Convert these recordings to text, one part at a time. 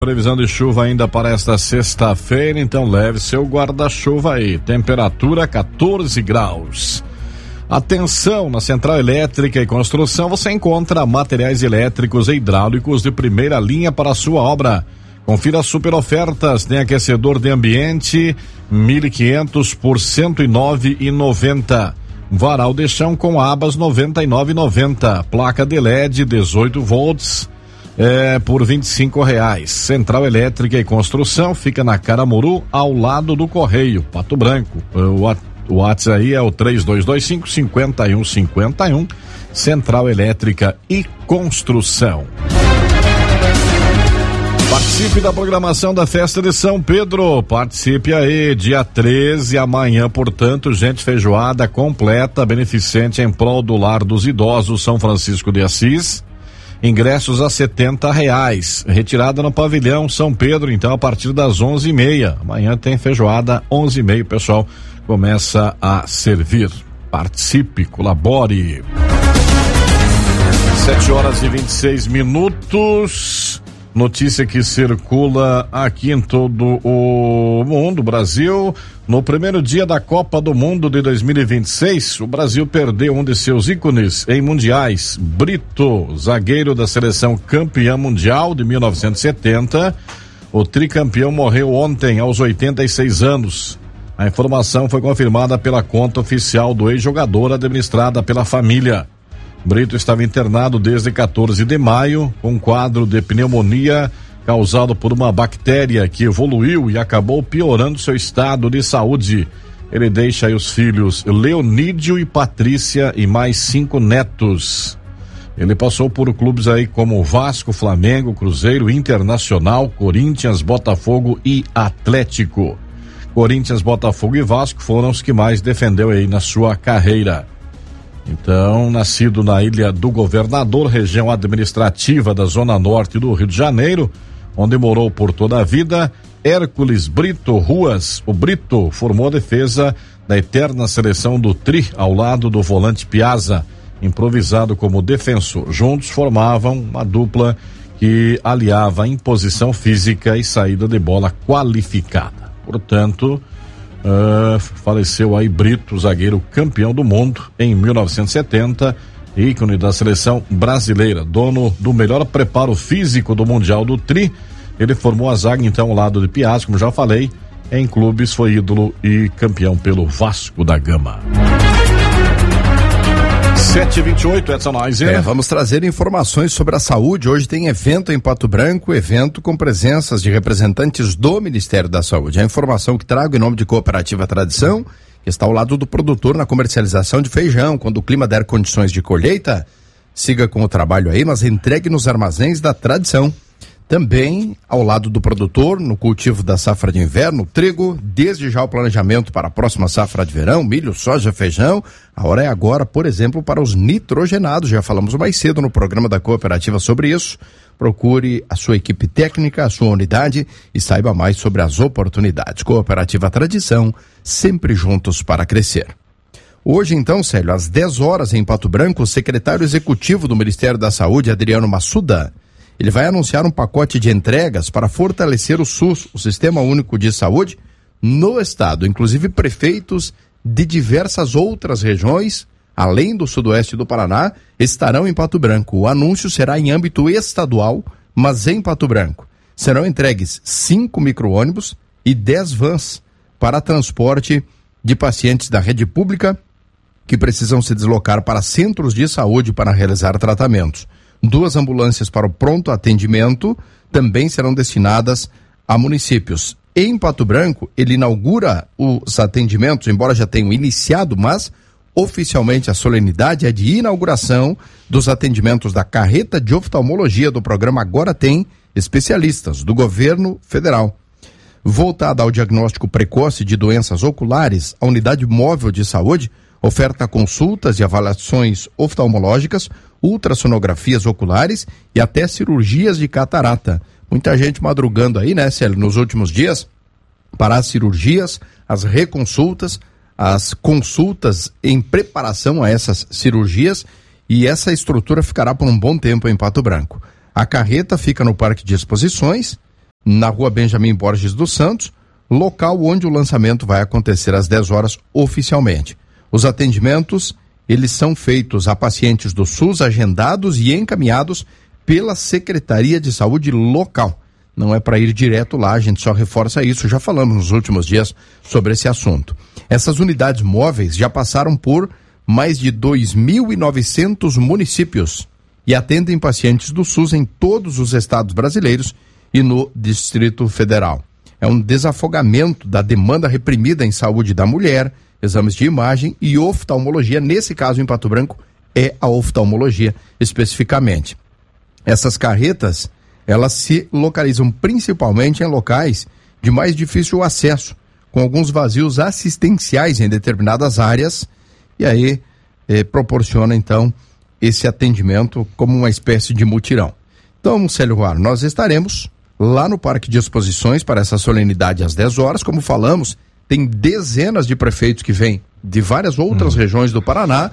previsão de chuva ainda para esta sexta-feira, então leve seu guarda-chuva aí. Temperatura 14 graus. Atenção, na Central Elétrica e Construção você encontra materiais elétricos e hidráulicos de primeira linha para a sua obra. Confira as super ofertas, tem aquecedor de ambiente 1.500 por 109,90. Varal de chão com abas 99,90. Placa de LED 18 volts por R$25. Central Elétrica e Construção fica na Caramuru, ao lado do Correio, Pato Branco. O WhatsApp aí é o 3225-5151. Central Elétrica e Construção. Participe da programação da Festa de São Pedro. Participe aí, dia 13, amanhã, portanto, gente, feijoada completa, beneficente em prol do Lar dos Idosos São Francisco de Assis. Ingressos a R$70. Retirada no pavilhão São Pedro, então, a partir das 11h30. Amanhã tem feijoada, 11h30, o pessoal começa a servir. Participe, colabore. 7h26. Notícia que circula aqui em todo o mundo, Brasil. No primeiro dia da Copa do Mundo de 2026, o Brasil perdeu um de seus ícones em mundiais. Brito, zagueiro da seleção campeã mundial de 1970. O tricampeão morreu ontem aos 86 anos. A informação foi confirmada pela conta oficial do ex-jogador, administrada pela família. Brito estava internado desde 14 de maio, com um quadro de pneumonia causado por uma bactéria que evoluiu e acabou piorando seu estado de saúde. Ele deixa aí os filhos Leonídio e Patrícia e mais 5 netos. Ele passou por clubes aí como Vasco, Flamengo, Cruzeiro, Internacional, Corinthians, Botafogo e Atlético. Corinthians, Botafogo e Vasco foram os que mais defendeu aí na sua carreira. Então, nascido na Ilha do Governador, região administrativa da Zona Norte do Rio de Janeiro, onde morou por toda a vida, Hércules Brito Ruas, o Brito, formou a defesa da eterna seleção do Tri, ao lado do volante Piazza, improvisado como defensor. Juntos formavam uma dupla que aliava imposição física e saída de bola qualificada. Portanto, faleceu aí Brito, zagueiro campeão do mundo em 1970, ícone da seleção brasileira, dono do melhor preparo físico do Mundial do Tri. Ele formou a zaga então ao lado de Piazza, como já falei, em clubes foi ídolo e campeão pelo Vasco da Gama. 7h28, Edson Neuser. Vamos trazer informações sobre a saúde. Hoje tem evento em Pato Branco, evento com presenças de representantes do Ministério da Saúde. A informação que trago em nome de Cooperativa Tradição, que está ao lado do produtor na comercialização de feijão. Quando o clima der condições de colheita, siga com o trabalho aí, mas entregue nos armazéns da Tradição. Também ao lado do produtor, no cultivo da safra de inverno, trigo, desde já o planejamento para a próxima safra de verão, milho, soja, feijão. A hora é agora, por exemplo, para os nitrogenados. Já falamos mais cedo no programa da Cooperativa sobre isso. Procure a sua equipe técnica, a sua unidade e saiba mais sobre as oportunidades. Cooperativa Tradição, sempre juntos para crescer. Hoje, então, Célio, às 10 horas em Pato Branco, o secretário executivo do Ministério da Saúde, Adriano Massuda, ele vai anunciar um pacote de entregas para fortalecer o SUS, o Sistema Único de Saúde, no estado. Inclusive prefeitos de diversas outras regiões, além do sudoeste do Paraná, estarão em Pato Branco. O anúncio será em âmbito estadual, mas em Pato Branco. Serão entregues 5 micro-ônibus e 10 vans para transporte de pacientes da rede pública que precisam se deslocar para centros de saúde para realizar tratamentos. 2 ambulâncias para o pronto atendimento também serão destinadas a municípios. Em Pato Branco, ele inaugura os atendimentos, embora já tenham iniciado, mas oficialmente a solenidade é de inauguração dos atendimentos da carreta de oftalmologia do programa Agora Tem Especialistas, do governo federal. Voltada ao diagnóstico precoce de doenças oculares, a unidade móvel de saúde oferta consultas e avaliações oftalmológicas, ultrassonografias oculares e até cirurgias de catarata. Muita gente madrugando aí, né, Célio, nos últimos dias, para as cirurgias, as reconsultas, as consultas em preparação a essas cirurgias, e essa estrutura ficará por um bom tempo em Pato Branco. A carreta fica no Parque de Exposições, na Rua Benjamin Borges dos Santos, local onde o lançamento vai acontecer às 10 horas oficialmente. Os atendimentos, eles são feitos a pacientes do SUS agendados e encaminhados pela Secretaria de Saúde local. Não é para ir direto lá, a gente só reforça isso, já falamos nos últimos dias sobre esse assunto. Essas unidades móveis já passaram por mais de 2.900 municípios e atendem pacientes do SUS em todos os estados brasileiros e no Distrito Federal. É um desafogamento da demanda reprimida em saúde da mulher, exames de imagem e oftalmologia. Nesse caso, em Pato Branco, é a oftalmologia especificamente. Essas carretas, elas se localizam principalmente em locais de mais difícil acesso, com alguns vazios assistenciais em determinadas áreas, e aí proporciona, então, esse atendimento como uma espécie de mutirão. Então, Célio Ruaro, nós estaremos lá no Parque de Exposições para essa solenidade às 10 horas, como falamos, tem dezenas de prefeitos que vêm de várias outras regiões do Paraná,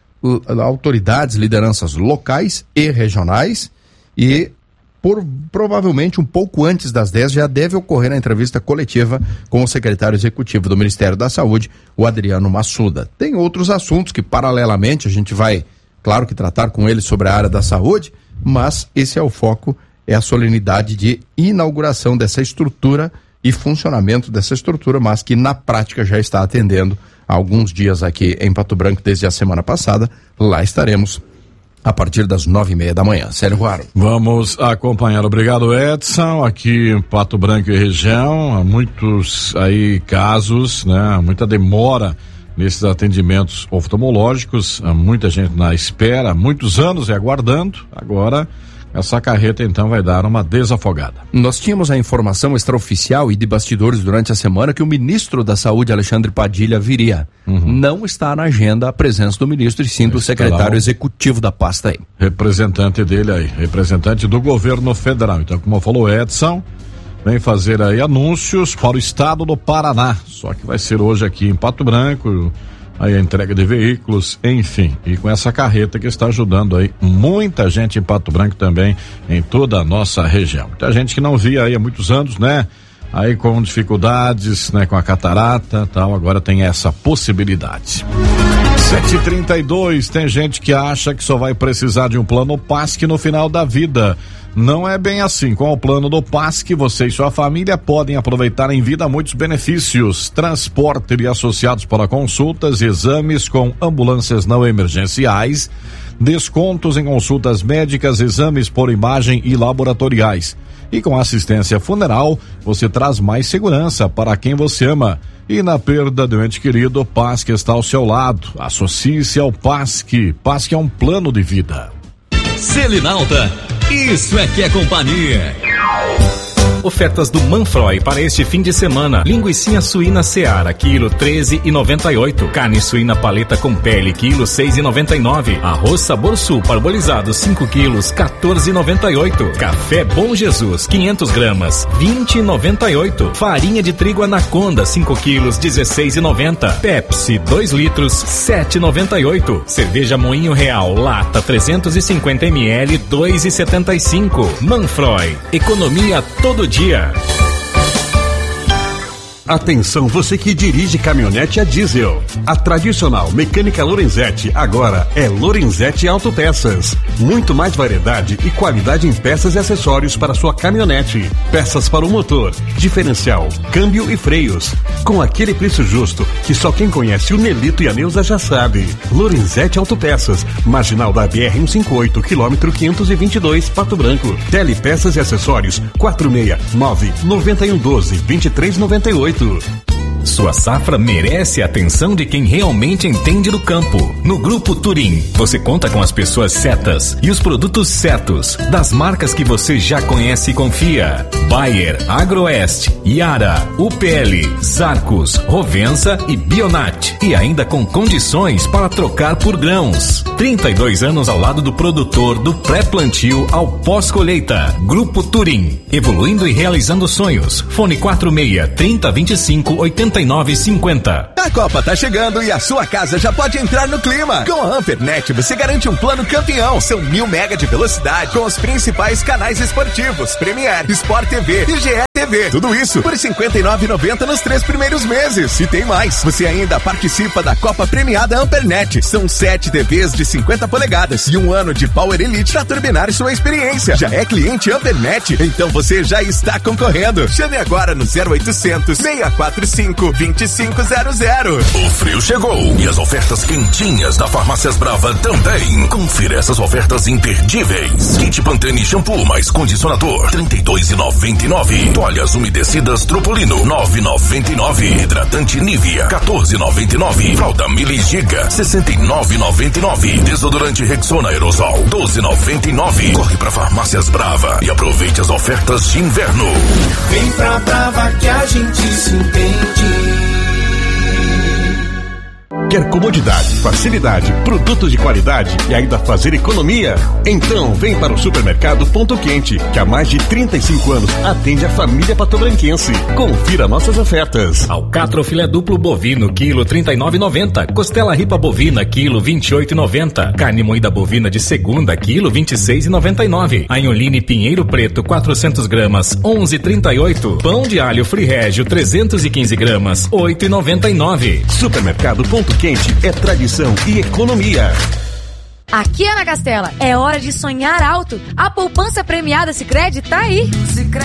autoridades, lideranças locais e regionais, e provavelmente um pouco antes das 10 já deve ocorrer a entrevista coletiva com o secretário executivo do Ministério da Saúde, o Adriano Massuda. Tem outros assuntos que paralelamente a gente vai, claro que tratar com ele sobre a área da saúde, mas esse é o foco, é a solenidade de inauguração dessa estrutura e funcionamento dessa estrutura, mas que na prática já está atendendo há alguns dias aqui em Pato Branco, desde a semana passada. Lá estaremos a partir das 9:30 da manhã. Célio Ruaro. Vamos acompanhar. Obrigado, Edson. Aqui em Pato Branco e região, há muitos aí casos, né? Muita demora nesses atendimentos oftalmológicos, há muita gente na espera, muitos anos aguardando. Agora, essa carreta então vai dar uma desafogada. Nós tínhamos a informação extraoficial e de bastidores durante a semana que o ministro da Saúde, Alexandre Padilha, viria. Não está na agenda a presença do ministro e sim do secretário executivo da pasta aí. Representante dele aí, representante do governo federal. Então, como falou Edson, vem fazer aí anúncios para o estado do Paraná. Só que vai ser hoje aqui em Pato Branco, aí a entrega de veículos, enfim, e com essa carreta que está ajudando aí muita gente em Pato Branco também, em toda a nossa região. Muita gente que não via aí há muitos anos, né? Aí com dificuldades, né? Com a catarata, tal, agora tem essa possibilidade. 7h32, tem gente que acha que só vai precisar de um plano PASC no final da vida. Não é bem assim. Com o plano do PASC, você e sua família podem aproveitar em vida muitos benefícios. Transporte e associados para consultas e exames com ambulâncias não emergenciais, descontos em consultas médicas, exames por imagem e laboratoriais. E com assistência funeral, você traz mais segurança para quem você ama. E na perda de um ente querido, o PASC está ao seu lado. Associe-se ao PASC. PASC é um plano de vida. Selinalta, isso é que é companhia. Ofertas do Manfroy para este fim de semana. Linguicinha suína Seara, quilo 13,98. Carne suína paleta com pele, quilo 6,99. Arroz Sabor Sul parbolizado 5 quilos, 14,98. Café Bom Jesus, 500 gramas, 20,98. Farinha de trigo Anaconda, 5 quilos, 16,90. Pepsi, 2 litros, 7,98. Cerveja Moinho Real, lata 350 ml, 2,75. Manfroy, economia todo dia. Atenção, você que dirige caminhonete a diesel. A tradicional Mecânica Lorenzetti agora é Lorenzetti Autopeças. Muito mais variedade e qualidade em peças e acessórios para sua caminhonete. Peças para o motor, diferencial, câmbio e freios. Com aquele preço justo que só quem conhece o Nelito e a Neuza já sabe. Lorenzetti Autopeças, marginal da BR-158, quilômetro 522, Pato Branco. Telepeças e acessórios 469-9112-2398. Sua safra merece a atenção de quem realmente entende do campo. No Grupo Turim, você conta com as pessoas certas e os produtos certos, das marcas que você já conhece e confia. Bayer, Agroeste, Yara, UPL, Zarcos, Rovensa e Bionat. E ainda com condições para trocar por grãos. 32 anos ao lado do produtor, do pré-plantio ao pós-colheita. Grupo Turim, evoluindo e realizando sonhos. Fone 46 30 25 81. 9950. A Copa tá chegando e a sua casa já pode entrar no clima. Com a Ampernet você garante um plano campeão. São 1000 mega de velocidade com os principais canais esportivos, Premier, Sport TV e GE TV. Tudo isso por R$ 59,90 nos 3 primeiros meses. E tem mais, você ainda participa da Copa Premiada Ampernet. São 7 TVs de 50 polegadas e 1 ano de Power Elite para turbinar sua experiência. Já é cliente Ampernet? Então você já está concorrendo. Chame agora no 0800 645 2500. O frio chegou e as ofertas quentinhas da Farmácias Brava também. Confira essas ofertas imperdíveis. Kit Pantene shampoo mais condicionador, R$ 32,99. Toalhas umedecidas Tropolino, R$ 9,99. Hidratante Nivea, R$ 14,99. Fralda Mili Giga, R$ 69,99. Desodorante Rexona Aerosol, R$ 12,99. Corre pra Farmácias Brava e aproveite as ofertas de inverno. Vem pra Brava que a gente se entende. Quer comodidade, facilidade, produtos de qualidade e ainda fazer economia? Então vem para o Supermercado Ponto Quente, que há mais de 35 anos atende a família patobranquense. Confira nossas ofertas. Alcatro filé duplo bovino, quilo R$ 39,90. Costela ripa bovina, quilo R$ 28,90. Carne moída bovina de segunda, quilo R$ 26,99. Anholine Pinheiro Preto, 400 gramas, R$ 11,38. Pão de alho Frigégio, 315 gramas, R$ 8,99. Supermercado Ponto Quente é tradição e economia. Aqui, Ana Castela, é hora de sonhar alto. A poupança premiada Sicredi tá aí.